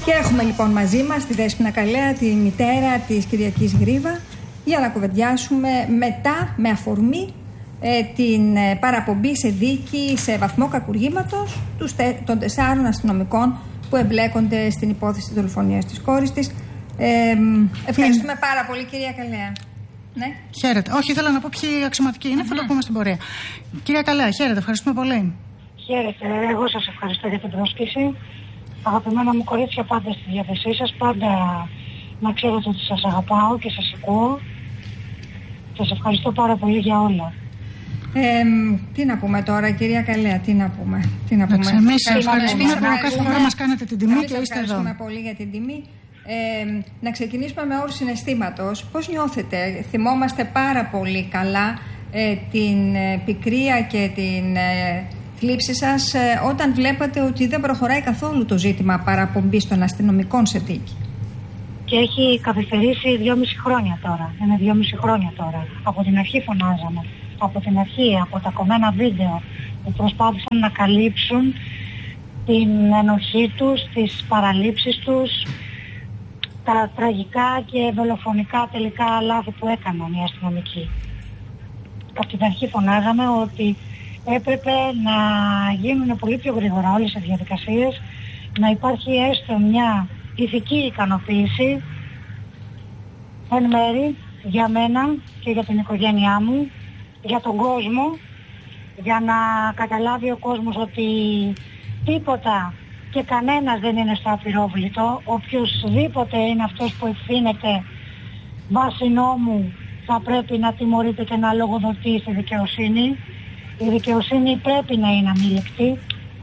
Και έχουμε λοιπόν μαζί μας τη Δέσποινα Καλέα, τη μητέρα της Κυριακής Γρίβα, για να κουβεντιάσουμε μετά, με αφορμή την παραπομπή σε δίκη σε βαθμό κακουργήματος των 4 αστυνομικών που εμπλέκονται στην υπόθεση δολοφονίας της κόρης της. Ευχαριστούμε πάρα πολύ, κυρία Καλέα. Ναι. Χαίρετε. Όχι, ήθελα να πω ποιοι αξιωματικοί είναι, θα το πούμε στην πορεία. Κυρία Καλέα, χαίρετε, ευχαριστούμε πολύ. Χαίρετε, εγώ σας ευχαριστώ για την πρόσκληση. Αγαπημένα μου κορίτσια, πάντα στη διάθεσή σας, πάντα να ξέρετε ότι σας αγαπάω και σας ακούω. Σας ευχαριστώ πάρα πολύ για όλα. Τι να πούμε τώρα, κυρία Καλέα, τι να πούμε. Εμείς ευχαριστούμε που κάθε φορά μας κάνετε την τιμή και είστε εδώ. Ευχαριστούμε πολύ για την τιμή. Να ξεκινήσουμε με όρους συναισθήματος. Πώς νιώθετε? Θυμόμαστε πάρα πολύ καλά την πικρία και την θλίψη σας όταν βλέπατε ότι δεν προχωράει καθόλου το ζήτημα παραπομπής των αστυνομικών σε δίκη. Και έχει καθυστερήσει 2,5 χρόνια τώρα. Είναι 2,5 χρόνια τώρα. Από την αρχή φωνάζαμε. Από την αρχή, από τα κομμένα βίντεο που προσπάθησαν να καλύψουν την ενοχή τους, τις παραλήψεις τους, τα τραγικά και δολοφονικά τελικά λάθη που έκαναν οι αστυνομικοί. Από την αρχή φωνάζαμε ότι έπρεπε να γίνουν πολύ πιο γρήγορα όλες οι διαδικασίες, να υπάρχει έστω μια ηθική ικανοποίηση εν μέρη για μένα και για την οικογένειά μου, για τον κόσμο, για να καταλάβει ο κόσμος ότι τίποτα και κανένας δεν είναι στο απειρόβλητο. Οποιοσδήποτε είναι αυτός που ευθύνεται βάσει νόμου θα πρέπει να τιμωρείται και να λογοδοτεί στη δικαιοσύνη. Η δικαιοσύνη πρέπει να είναι αμήλικτη.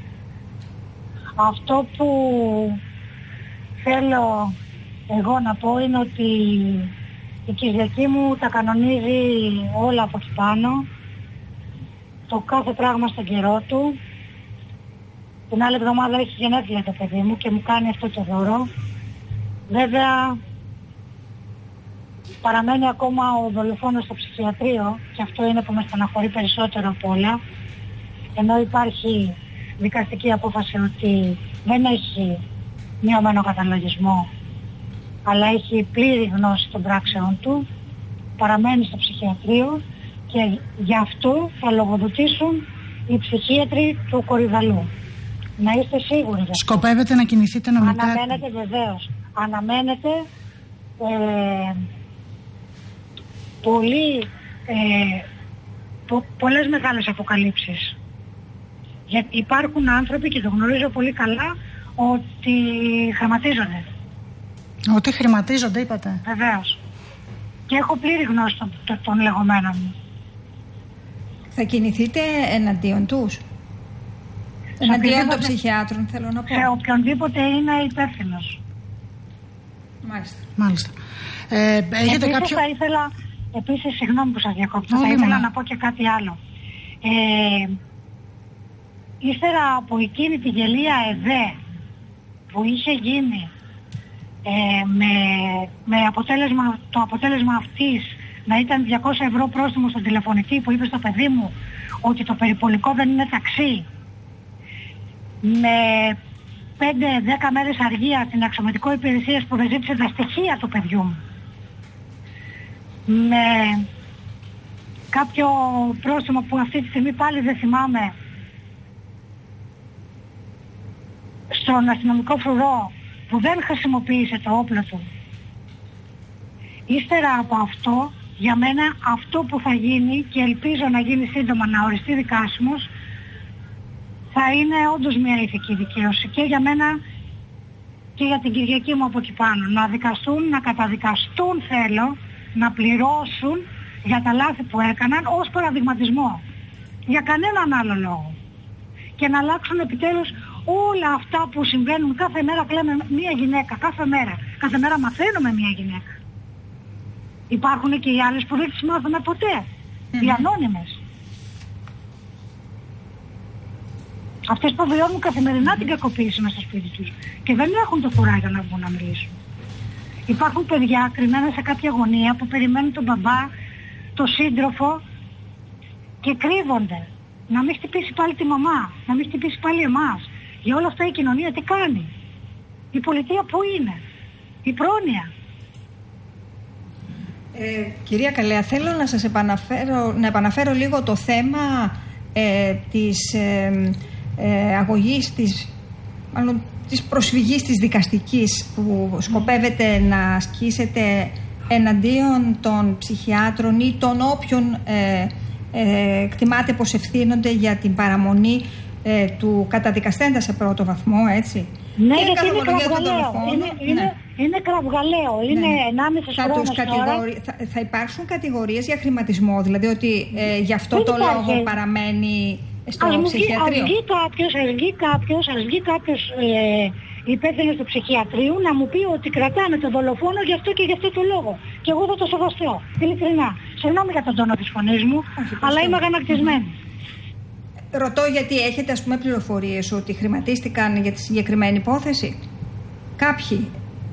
Αυτό που θέλω εγώ να πω είναι ότι η Κυριακή μου τα κανονίζει όλα από εκεί πάνω, το κάθε πράγμα στον καιρό του. Την άλλη εβδομάδα έχει γενέθλια το παιδί μου και μου κάνει αυτό το δώρο. Βέβαια παραμένει ακόμα ο δολοφόνος στο ψυχιατρίο και αυτό είναι που με στεναχωρεί περισσότερο από όλα, ενώ υπάρχει δικαστική απόφαση ότι δεν έχει μειωμένο καταλογισμό αλλά έχει πλήρη γνώση των πράξεων του, παραμένει στο ψυχιατρίο και γι' αυτό θα λογοδοτήσουν οι ψυχίατροι του Κορυδαλού. Να είστε σίγουροι. Σκοπεύετε να κινηθείτε νομικά? Αναμένετε βεβαίως. Αναμένετε πολλές μεγάλες αποκαλύψεις. Γιατί υπάρχουν άνθρωποι, και το γνωρίζω πολύ καλά, ότι χρηματίζονται. Ότι χρηματίζονται, είπατε? Βεβαίως. Και έχω πλήρη γνώση των λεγόμενων μου. Θα κινηθείτε εναντίον τους? Εναντίον των ψυχιάτρων, θέλω να πω. Σε οποιονδήποτε είναι υπεύθυνος. Μάλιστα. Έχετε κάποιο... θα ήθελα, επίσης, συγγνώμη που σας διακόπτω, θα ήθελα να πω και κάτι άλλο. Ύστερα από εκείνη τη γελία ΕΔΕ που είχε γίνει με το αποτέλεσμα αυτής να ήταν 200 ευρώ πρόστιμο στον τηλεφωνητή που είπε στο παιδί μου ότι το περιπολικό δεν είναι ταξί, με 5-10 μέρες αργία στην αξιωματικό υπηρεσίας που δεν ζήτησε τα στοιχεία του παιδιού μου, με κάποιο πρόστιμο που αυτή τη στιγμή πάλι δεν θυμάμαι, στον αστυνομικό φρουρό που δεν χρησιμοποίησε το όπλο του. Ύστερα από αυτό, για μένα αυτό που θα γίνει, και ελπίζω να γίνει σύντομα, να οριστεί δικάσιμος, θα είναι όντως μια ηθική δικαίωση και για μένα και για την Κυριακή μου από εκεί πάνω. Να δικαστούν, να καταδικαστούν, θέλω, να πληρώσουν για τα λάθη που έκαναν ως παραδειγματισμό. Για κανέναν άλλο λόγο. Και να αλλάξουν επιτέλους όλα αυτά που συμβαίνουν. Κάθε μέρα κλαίμε μία γυναίκα, κάθε μέρα μαθαίνουμε μία γυναίκα. Υπάρχουν και οι άλλες που δεν τις μάθαμε ποτέ, οι ανώνυμες. Αυτές που βιώνουν καθημερινά την κακοποίηση μες στο σπίτι τους και δεν έχουν το κουράγιο να βγουν να μιλήσουν. Υπάρχουν παιδιά κρυμμένα σε κάποια γωνία που περιμένουν τον μπαμπά, τον σύντροφο και κρύβονται. Να μην χτυπήσει πάλι τη μαμά, να μην χτυπήσει πάλι εμάς. Για όλα αυτά η κοινωνία τι κάνει? Η πολιτεία πού είναι? Η πρόνοια. Κυρία Καλέα, θέλω να σας επαναφέρω λίγο το θέμα της αγωγής, της προσφυγής της δικαστικής που σκοπεύετε να ασκήσετε εναντίον των ψυχιάτρων ή των όποιων εκτιμάτε πως ευθύνονται για την παραμονή του καταδικαστέντα σε πρώτο βαθμό, έτσι. Ναι, γιατί είναι κραυγαλαίο. Είναι κραυγαλαίο. Είναι 1,5 χρόνος τώρα. Θα υπάρξουν κατηγορίες για χρηματισμό, δηλαδή ότι γι' αυτό το λόγο παραμένει στο ψυχιατρίο. Ας βγει κάποιος υπεύθυνος του ψυχιατρίου να μου πει ότι κρατάμε τον δολοφόνο γι' αυτό και γι' αυτό το λόγο. Και εγώ θα το σεβαστώ. Ειλικρινά. Συγγνώμη για τον τόνο της φωνής μου, αλλά είμαι αγανακτισμένη. Ρωτώ γιατί έχετε πληροφορίες ότι χρηματίστηκαν για τη συγκεκριμένη υπόθεση. Κάποιοι.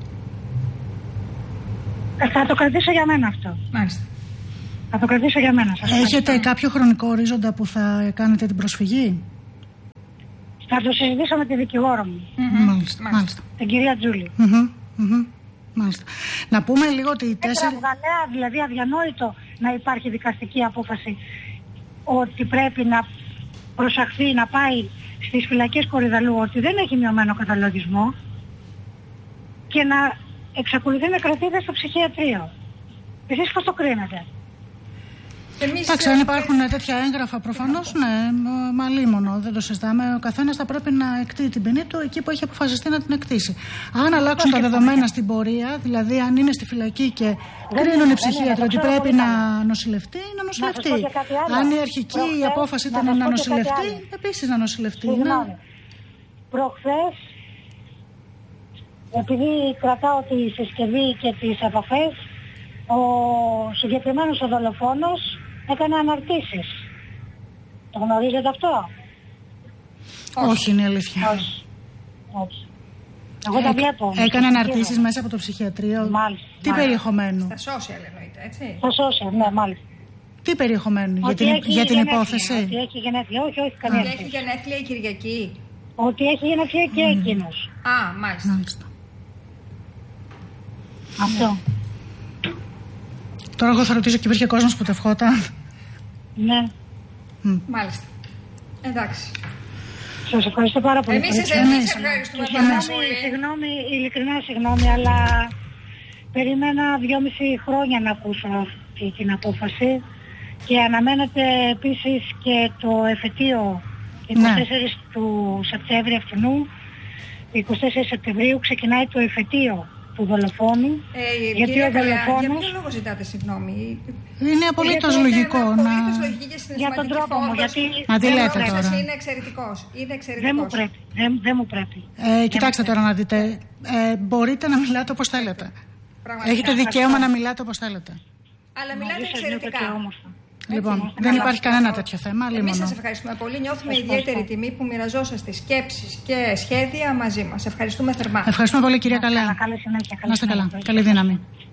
Θα το κρατήσω για μένα αυτό. Μάλιστα. Θα το κρατήσω για μένα. Έχετε κάποιο χρονικό ορίζοντα που θα κάνετε την προσφυγή? Θα το συζητήσω με τη δικηγόρο μου. Μάλιστα. Την κυρία Τζούλη. Μάλιστα. Να πούμε λίγο ότι οι 4... δηλαδή αδιανόητο να υπάρχει δικαστική απόφαση ότι πρέπει να προσαχθεί, να πάει στις φυλακές Κορυδαλού, ότι δεν έχει μειωμένο καταλογισμό και να εξακολουθεί να κρατείται στο ψυχιατρίο. Εσείς πώς το κρίνετε? Εντάξει, αν υπάρχουν τέτοια έγγραφα, προφανώς ναι, μα λίμωνο, δεν το συζητάμε. Ο καθένας θα πρέπει να εκτίσει την ποινή του εκεί που έχει αποφασιστεί να την εκτίσει. Αν αλλάξουν τα δεδομένα στην πορεία, δηλαδή αν είναι στη φυλακή και κρίνουν οι ψυχίατροι ότι πρέπει να νοσηλευτεί, να νοσηλευτεί. Αν η αρχική απόφαση ήταν να νοσηλευτεί, επίσης να νοσηλευτεί. Προχθές, επειδή κρατάω τη συσκευή και τις επαφές, ο συγκεκριμένος ο δολοφόνος έκανε αναρτήσεις. Το γνωρίζετε αυτό? Όχι, είναι αλήθεια. Όχι. Εγώ τα βλέπω. Έκανε αναρτήσεις μέσα από το ψυχιατρίο. Μάλιστα. Τι περιεχομένου? Στα social εννοείται, έτσι. Στα social, ναι, μάλιστα. Τι περιεχομένου? Για την υπόθεση? Ότι έχει γενέθλια. Όχι, καμία. Ότι έχει γενέθλια η Κυριακή. Ότι έχει γενέθλια και εκείνος. Μάλιστα. Αυτό. Τώρα εγώ θα ρωτήσω και υπήρχε κόσμος που το ευχόταν. Ναι. Μάλιστα. Εντάξει. Σας ευχαριστώ πάρα πολύ. Εμείς ευχαριστούμε πάρα πολύ. Συγγνώμη, ειλικρινά συγγνώμη, αλλά περιμένα 2,5 χρόνια να ακούσω αυτή την απόφαση και αναμένεται επίσης και το εφετείο 24 του Σεπτέμβρη αυτού. 24 Σεπτεμβρίου ξεκινάει το εφετείο του δολοφόνου. Γιατί ο δολοφόνος... Για ποιο λόγο ζητάτε συγγνώμη? Είναι απολύτως λογικό να... Για τον τρόπο μου, γιατί... Μα τι λέτε τώρα? Είναι εξαιρετικός. Δεν μου πρέπει. Κοιτάξτε τώρα να δείτε. Μπορείτε να μιλάτε όπως θέλετε. Έχετε δικαίωμα να μιλάτε όπως θέλετε. Αλλά μιλάτε εξαιρετικά. Λοιπόν, δεν υπάρχει κανένα τέτοιο θέμα. Εμείς σας ευχαριστούμε πολύ. Νιώθουμε ιδιαίτερη τιμή που μοιραζόσαστε σκέψεις και σχέδια μαζί μας. Ευχαριστούμε θερμά. Ευχαριστούμε πολύ, κυρία Καλέα. Καλή συνέχεια. Να είστε καλά. Καλή δύναμη.